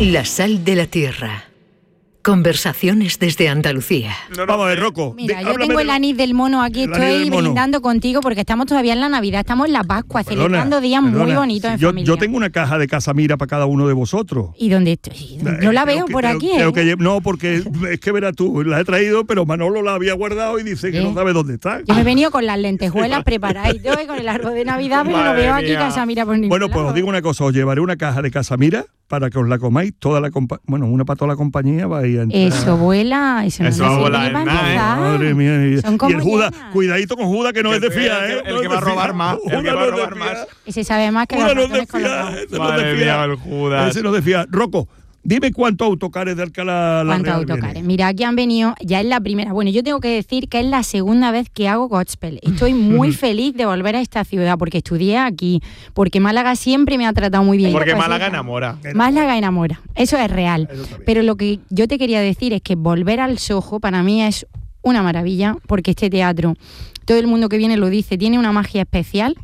La sal de la tierra. Conversaciones desde Andalucía. Vamos a ver, Rocco. Mira, yo tengo el anís del mono aquí, estoy brindando contigo porque estamos todavía en la Navidad, estamos en la Pascua, celebrando días muy bonitos en familia. Yo tengo una caja de Casamira para cada uno de vosotros. ¿Y dónde estoy? No la veo por aquí. No, porque es que verás tú, la he traído, pero Manolo la había guardado y dice que no sabe dónde está. Yo me he venido con las lentejuelas preparadas y todo, con el árbol de Navidad, pero no veo aquí Casamira por ningún lado. Bueno, pues os digo una cosa, os llevaré una caja de Casamira para que os la comáis, una para toda la compañía va a ir a entrar. Eso vuela, eso va a volar, Madre mía. Y el Judas, llenas. Cuidadito con Judas, que no es de fiar, ¿eh? El que va a robar más. El que va a robar más. Ese sabe más que Judas los no es de ratones con los fiar. ojos. Ese no es de fiar. El Judas. Ese no es de fiar. Rocco, dime cuántos autocares de Alcalá la ¿Cuántos Real autocares? viene. Mira, aquí han venido, ya es la primera. Bueno, yo tengo que decir que es la segunda vez que hago gospel. Estoy muy feliz de volver a esta ciudad porque estudié aquí, porque Málaga siempre me ha tratado muy bien. Porque Pues Málaga esta- enamora. Málaga enamora, eso es real. Eso está bien. Pero lo que yo te quería decir es que volver al Soho para mí es una maravilla, porque este teatro, todo el mundo que viene lo dice, tiene una magia especial.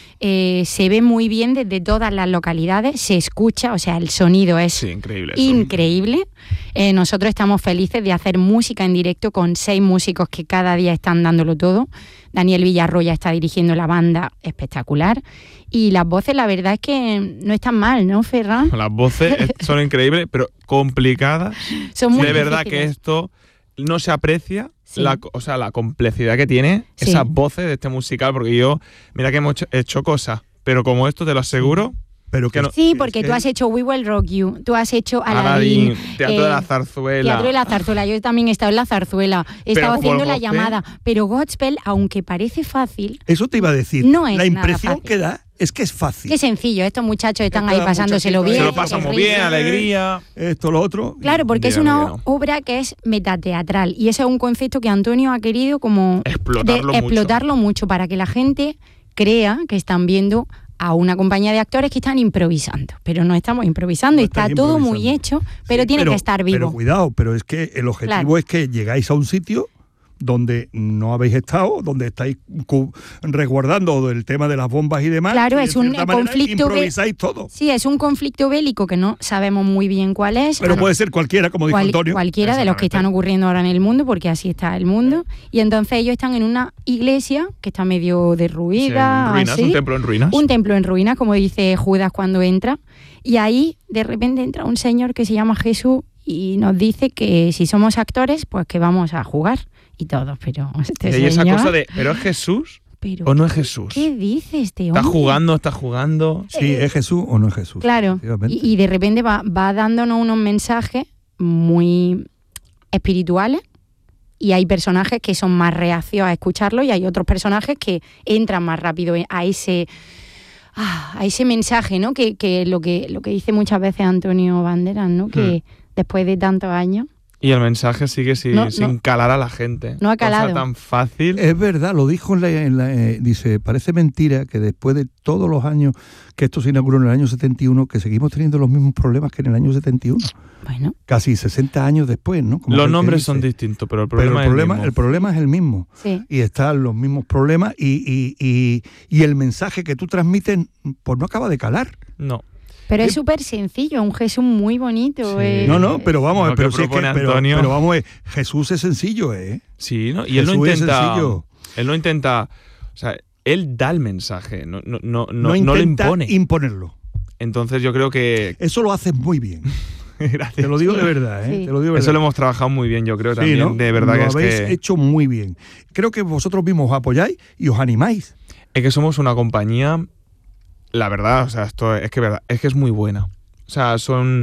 Se ve muy bien desde todas las localidades, se escucha, o sea, el sonido es Sí, increíble. eso. increíble. Nosotros estamos felices de hacer música en directo con 6 músicos que cada día están dándolo todo. Daniel Villarroya está dirigiendo la banda, espectacular. Y las voces, la verdad es que no están mal, ¿no, Ferran? Las voces son increíbles, pero complicadas. Son muy De verdad que difíciles. esto no se aprecia. Sí. La complejidad que tiene Sí. esas voces de este musical, porque yo, mira que hemos hecho cosas, pero como esto te lo aseguro, Pero que que no- Sí, porque tú has hecho We Will Rock You, tú has hecho Aladdin, Aladdin, Teatro de la Zarzuela. Teatro de la Zarzuela, yo también he estado en la Zarzuela, he Pero estado como haciendo el la gospel- llamada, pero gospel, aunque parece fácil, eso te iba a decir. No es la nada impresión fácil. que da es que es fácil. qué sencillo, estos muchachos están ahí Estos pasándoselo muchachitos bien. Se lo ahí, pasa muy sonrisa. bien, alegría. Esto, lo otro. Claro, porque es Dígame una que no. obra que es metateatral y ese es un concepto que Antonio ha querido como Explotarlo mucho para que la gente crea que están viendo a una compañía de actores que están improvisando, pero no estamos improvisando, No está están todo muy improvisando. hecho, pero Sí, tiene que estar vivo. Pero cuidado, pero es que el objetivo Claro. es que llegáis a un sitio donde no habéis estado, donde estáis resguardando el tema de las bombas y demás. Claro, y de es un cierta manera conflicto improvisáis todo. Sí, es un conflicto bélico que no sabemos muy bien cuál es. Pero puede ser cualquiera, como dijo Antonio. Cualquiera de los que están ocurriendo ahora en el mundo, porque así está el mundo. Y entonces ellos están en una iglesia que está medio derruida. Sí, en ruinas, así. un templo en ruinas. Un templo en ruinas, como dice Judas cuando entra. Y ahí de repente entra un señor que se llama Jesús y nos dice que si somos actores, pues que vamos a jugar. Y todos, pero este Y esa señor, cosa de, ¿pero es Jesús pero, o no es Jesús? ¿qué dice este hombre? Está jugando. Sí, ¿es Jesús o no es Jesús? Claro, Efectivamente. y de repente va dándonos unos mensajes muy espirituales y hay personajes que son más reacios a escucharlo y hay otros personajes que entran más rápido a ese mensaje, ¿no? Que lo que dice muchas veces Antonio Banderas, ¿no? Que después de tantos años Y el mensaje sigue sin No. calar a la gente. No ha calado. Cosa tan fácil. Es verdad, lo dijo dice, parece mentira que después de todos los años que esto se inauguró en el año 71, que seguimos teniendo los mismos problemas que en el año 71. bueno, Casi 60 años después, ¿no? Como Los aquel que nombres dice. son distintos, pero el Pero problema, el problema es el mismo. sí. Y están los mismos problemas y el mensaje que tú transmites pues no acaba de calar. No. Pero es súper sencillo, un Jesús muy bonito. Sí. No, pero vamos, Lo pero que si es que, propone pero Antonio. vamos, Jesús es sencillo, ¿eh? Sí, ¿no? Y él Jesús no es intenta. sencillo. Él no intenta. O sea, él da el mensaje, no No lo intenta impone. imponerlo. Entonces yo creo que. Eso lo haces muy bien. Gracias. Te lo digo de verdad, ¿eh? Sí. Te lo digo de Eso lo verdad. hemos trabajado muy bien, yo creo Sí, también. ¿no? De verdad lo que es habéis que. hecho muy bien. Creo que vosotros mismos os apoyáis y os animáis. Es que somos una compañía. La verdad, o sea, esto es que verdad, es que es muy buena. O sea,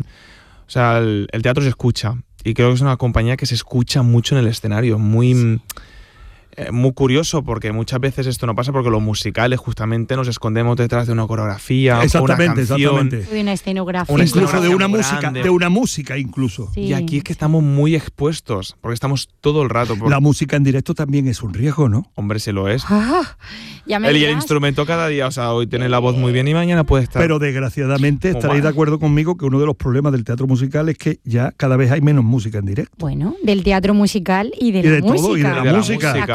el teatro se escucha. Y creo que es una compañía que se escucha mucho en el escenario. Muy curioso, porque muchas veces esto no pasa porque los musicales justamente nos escondemos detrás de una coreografía, Exactamente, una canción. exactamente. De una escenografía. Una Incluso de una muy música, grande. de una música incluso. Sí. Y aquí es que estamos muy expuestos, porque estamos todo el rato. La música en directo también es un riesgo, ¿no? Hombre, se lo es. Ah, ya me Y el dirás. instrumento cada día, o sea, hoy tiene la voz muy bien y mañana puede estar. Pero desgraciadamente Muy estaréis mal. de acuerdo conmigo que uno de los problemas del teatro musical es que ya cada vez hay menos música en directo. Bueno, del teatro musical y de Y la de todo, música. y de la música. Las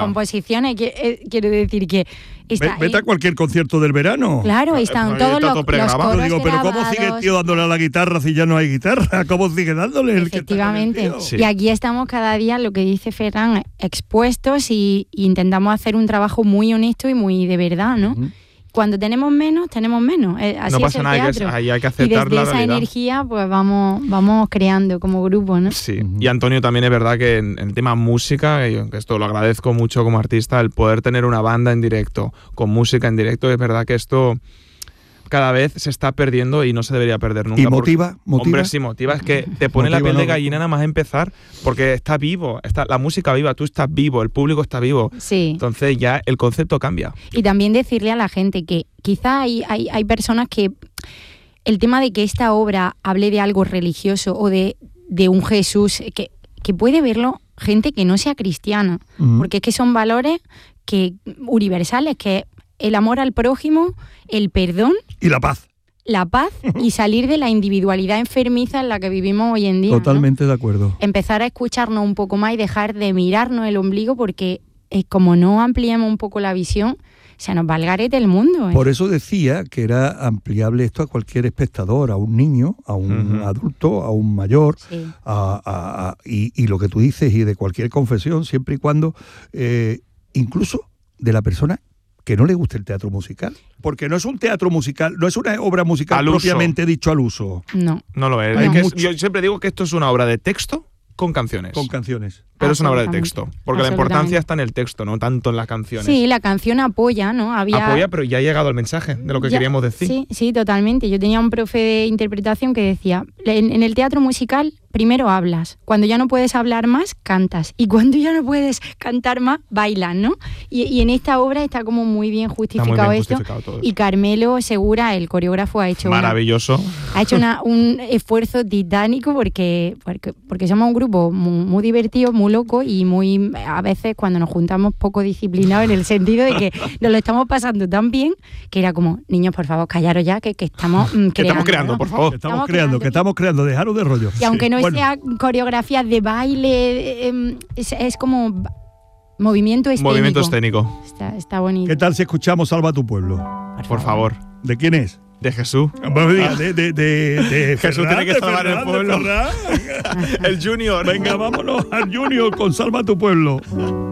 composiciones, quiero decir que... Vete a cualquier concierto del verano. Claro, están todos los coros digo, pero ¿cómo sigue el tío dándole a la guitarra si ya no hay guitarra? ¿Cómo sigue dándole? Efectivamente. Y aquí estamos cada día, lo que dice Ferran, expuestos y intentamos hacer un trabajo muy honesto y muy de verdad, ¿no? Cuando tenemos menos. Así no pasa es el nada, teatro. ahí hay que aceptar y desde la esa realidad. Energía pues vamos creando como grupo, ¿no? Sí, y Antonio también es verdad que en el tema música, y esto lo agradezco mucho como artista, el poder tener una banda en directo, con música en directo, es verdad que esto cada vez se está perdiendo y no se debería perder nunca. ¿Y motiva? Hombre, sí, motiva. Es que te pone la piel de gallina nada más empezar, porque está vivo, está la música viva, tú estás vivo, el público está vivo. Sí. Entonces ya el concepto cambia. Y también decirle a la gente que quizá hay personas que el tema de que esta obra hable de algo religioso o de un Jesús, que puede verlo gente que no sea cristiana, porque es que son valores universales, que el amor al prójimo, el perdón y la paz. Y salir de la individualidad enfermiza en la que vivimos hoy en día. Totalmente, ¿no? de acuerdo. Empezar a escucharnos un poco más y dejar de mirarnos el ombligo, porque como no ampliemos un poco la visión, se nos va al garete el mundo. Por eso decía que era ampliable esto a cualquier espectador, a un niño, a un adulto, a un mayor, sí. Y lo que tú dices, y de cualquier confesión, siempre y cuando, incluso de la persona que no le guste el teatro musical, porque no es un teatro musical, no es una obra musical propiamente dicho al uso. No lo es. Yo siempre digo que esto es una obra de texto con canciones. Pero es una obra de texto, porque la importancia está en el texto, no tanto en las canciones. Sí, la canción apoya, ¿no? Apoya, pero ya ha llegado el mensaje de lo que queríamos decir. Sí, totalmente. Yo tenía un profe de interpretación que decía, en el teatro musical primero hablas, cuando ya no puedes hablar más, cantas, y cuando ya no puedes cantar más, bailas, ¿no? Y en esta obra está como muy bien justificado, todo. Y Carmelo Segura, el coreógrafo, ha hecho maravilloso. Ha hecho un esfuerzo titánico porque somos un grupo muy divertido, muy loco y muy, a veces cuando nos juntamos, poco disciplinados, en el sentido de que nos lo estamos pasando tan bien que era como, niños, por favor, callaros ya, que estamos creando. Que estamos creando, ¿no? Por favor. Que estamos creando, dejaros de rollo. Y aunque no sea coreografías de baile, es como movimiento escénico. Movimiento escénico. Está bonito. ¿Qué tal si escuchamos Salva tu pueblo? Por favor. ¿De quién es? De Jesús. De Jesús tiene que salvar el pueblo. El Junior. Venga, vámonos al Junior con Salva tu pueblo.